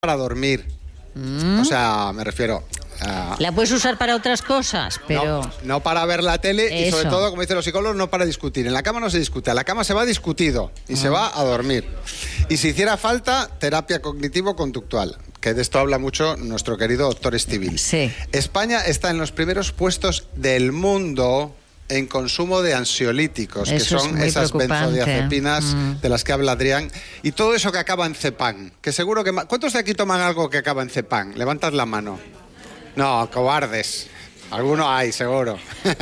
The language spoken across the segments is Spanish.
para dormir. O sea, me refiero... La puedes usar para otras cosas, pero... No para ver la tele y sobre todo, como dicen los psicólogos, no para discutir. En la cama no se discute, a la cama se va discutido y se va a dormir. Y si hiciera falta, terapia cognitivo-conductual, que de esto habla mucho nuestro querido doctor Estivil. Sí. España está en los primeros puestos del mundo en consumo de ansiolíticos, eso que son esas benzodiazepinas de las que habla Adrián, y todo eso que acaba en Cepán, que seguro que... ¿Cuántos de aquí toman algo que acaba en Cepán? Levantad la mano. No, cobardes. Algunos hay, seguro.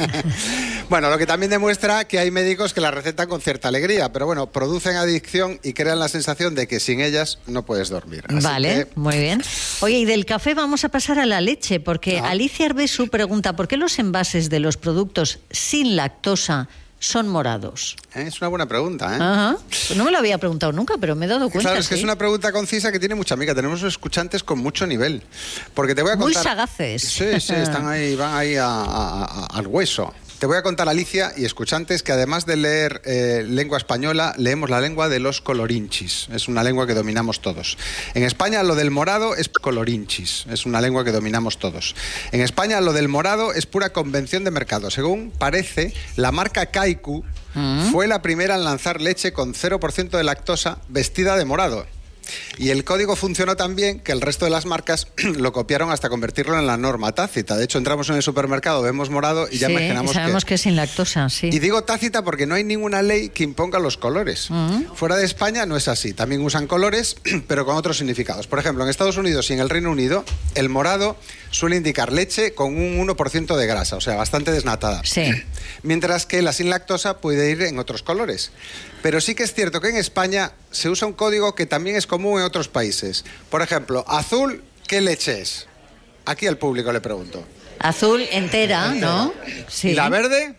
Bueno, lo que también demuestra que hay médicos que la recetan con cierta alegría, pero bueno, producen adicción y crean la sensación de que sin ellas no puedes dormir. Así vale, que... muy bien. Oye, y del café vamos a pasar a la leche, porque Alicia Arbesu pregunta, ¿por qué los envases de los productos sin lactosa son morados? Es una buena pregunta, ¿eh? Ajá. No me lo había preguntado nunca, pero me he dado cuenta. Claro, es que es una pregunta concisa que tiene mucha amiga. Tenemos escuchantes con mucho nivel. Porque te voy a contar... Muy sagaces. Sí, están ahí, van ahí al hueso. Te voy a contar, Alicia, y escuchantes, que además de leer lengua española, leemos la lengua de los colorinchis. Es una lengua que dominamos todos. En España lo del morado es colorinchis. Es una lengua que dominamos todos. En España lo del morado es pura convención de mercado. Según parece, la marca Kaiku fue la primera en lanzar leche con 0% de lactosa vestida de morado. Y el código funcionó tan bien que el resto de las marcas lo copiaron hasta convertirlo en la norma tácita. De hecho, entramos en el supermercado, vemos morado y ya imaginamos sabemos que es sin lactosa, sí. Y digo tácita porque no hay ninguna ley que imponga los colores. Fuera de España no es así. También usan colores, pero con otros significados. Por ejemplo, en Estados Unidos y en el Reino Unido, el morado suele indicar leche con un 1% de grasa, o sea, bastante desnatada. Sí. Mientras que la sin lactosa puede ir en otros colores. Pero sí que es cierto que en España se usa un código que también es común en otros países. Por ejemplo, azul, ¿qué leche es? Aquí al público le pregunto. Azul entera, ¿no? Sí. ¿Y la verde?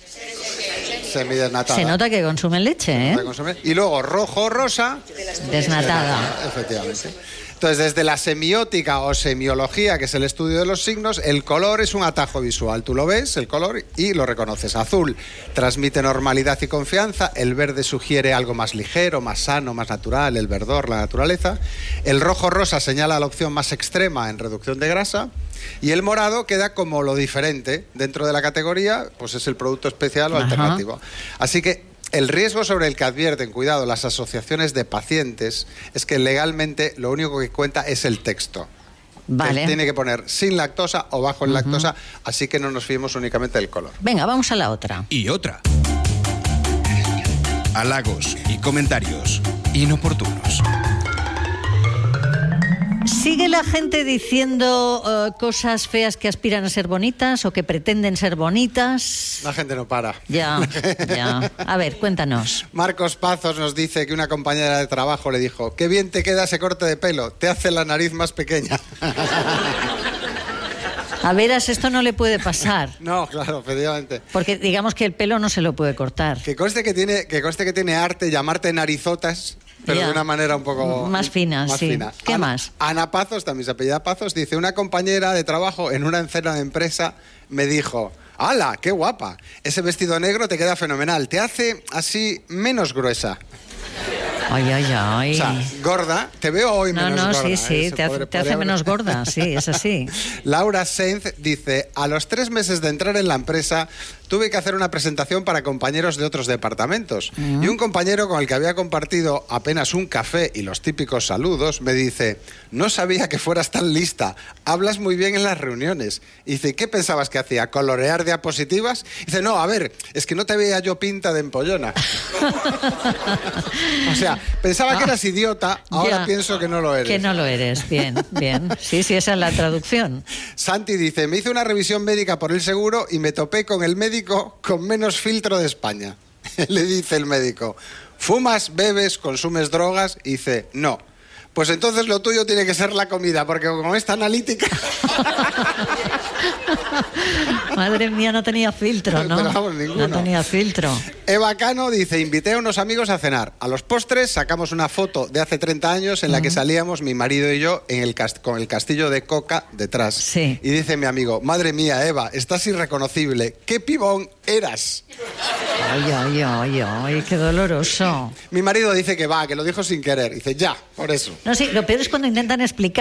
Semidesnatada. Se nota que consumen leche, ¿eh? Y luego rojo, rosa... Desnatada. Efectivamente. Entonces, desde la semiótica o semiología, que es el estudio de los signos, el color es un atajo visual. Tú lo ves, el color, y lo reconoces. Azul transmite normalidad y confianza. El verde sugiere algo más ligero, más sano, más natural. El verdor, la naturaleza. El rojo rosa señala la opción más extrema en reducción de grasa. Y el morado queda como lo diferente. Dentro de la categoría, pues es el producto especial o alternativo. Así que... el riesgo sobre el que advierten, cuidado, las asociaciones de pacientes, es que legalmente lo único que cuenta es el texto. Vale. Que tiene que poner sin lactosa o bajo en lactosa, así que no nos fiemos únicamente del color. Venga, vamos a la otra. Y otra. Halagos y comentarios inoportunos. ¿Sigue la gente diciendo cosas feas que aspiran a ser bonitas o que pretenden ser bonitas? La gente no para. Ya. A ver, cuéntanos. Marcos Pazos nos dice que una compañera de trabajo le dijo: qué bien te queda ese corte de pelo, te hace la nariz más pequeña. A veras, esto no le puede pasar. No, claro, efectivamente. Porque digamos que el pelo no se lo puede cortar. Que conste que tiene arte llamarte narizotas, pero de una manera un poco... más fina, sí. Fina. ¿Qué más? Ana Pazos, también se apellida Pazos, dice: una compañera de trabajo en una cena de empresa me dijo: ¡hala, qué guapa! Ese vestido negro te queda fenomenal, te hace así menos gruesa. Ay. O sea, gorda, te veo hoy menos gorda. Sí, te hace menos gorda, sí, es así. Laura Sainz dice: a los 3 meses de entrar en la empresa tuve que hacer una presentación para compañeros de otros departamentos. Y un compañero con el que había compartido apenas un café y los típicos saludos me dice: no sabía que fueras tan lista, hablas muy bien en las reuniones. Y dice: ¿qué pensabas que hacía? ¿Colorear diapositivas? Y dice: no, a ver, es que no te veía yo pinta de empollona. O sea, pensaba que eras idiota, ahora pienso que no lo eres. Que no lo eres, bien. Sí, esa es la traducción. Santi dice: me hice una revisión médica por el seguro y me topé con el médico con menos filtro de España. Le dice el médico: ¿fumas, bebes, consumes drogas? Y dice: no. Pues entonces lo tuyo tiene que ser la comida, porque como es tan analítica... Madre mía, no tenía filtro, ¿no? Pero vamos, ninguno. No tenía filtro. Eva Cano dice: invité a unos amigos a cenar. A los postres sacamos una foto de hace 30 años en la que salíamos mi marido y yo con el castillo de Coca detrás. Sí. Y dice mi amigo: madre mía, Eva, estás irreconocible. ¡Qué pibón eras! Ay, qué doloroso. Mi marido dice que lo dijo sin querer. Dice: ya, por eso. No, sí, lo peor es cuando intentan explicar.